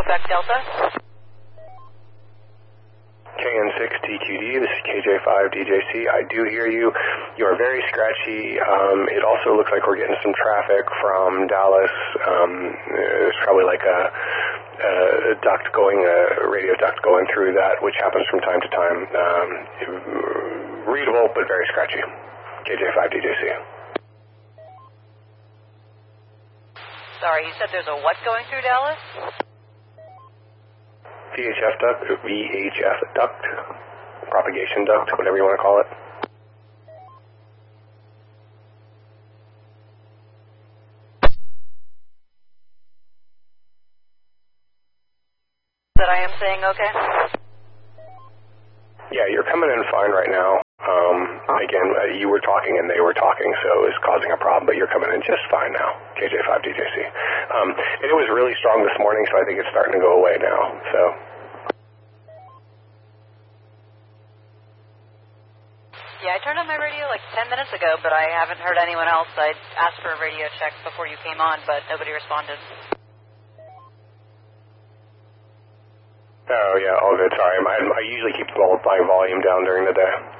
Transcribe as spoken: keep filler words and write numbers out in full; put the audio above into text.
Quebec Delta. K N six T Q D, this is K J five D J C. I do hear you. You are very scratchy. Um, it also looks like we're getting some traffic from Dallas. Um, there's probably like a, a duct going, a radio duct going through that, which happens from time to time. Um, readable, but very scratchy. K J five D J C. Sorry, you said there's a what going through Dallas? V H F duct, V H F duct, propagation duct, whatever you want to call it. That I am saying okay? Yeah, you're coming in fine right now. Um, again, uh, you were talking and they were talking, so it was causing a problem, but you're coming in just fine now, K J five D J C. Um, and it was really strong this morning, so I think it's starting to go away now, so... Yeah, I turned on my radio like ten minutes ago, but I haven't heard anyone else. I asked for a radio check before you came on, but nobody responded. Oh, yeah, all good. Sorry. I, I usually keep my volume down during the day.